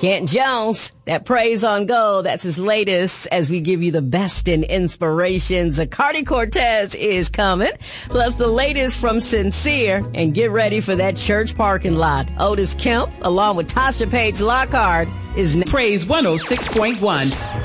Kent Jones, that Praise on Go, that's his latest as we give you the best in inspirations. Cardi Cortez is coming, plus the latest from Sincere, and get ready for that church parking lot. Otis Kemp, along with Tasha Page Lockhart, is Praise 106.1.